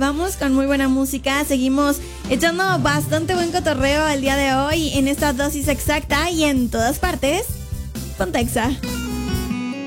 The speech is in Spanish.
vamos con muy buena música. Seguimos echando bastante buen cotorreo el día de hoy en esta dosis exacta y en todas partes. Ponte Exa.